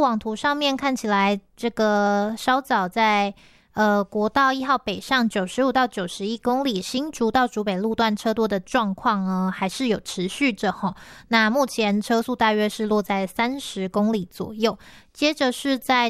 网图上面看起来，这个稍早在国道1号北上95到91公里，新竹到竹北路段车多的状况呢，还是有持续着齁。那目前车速大约是落在30公里左右。接着是在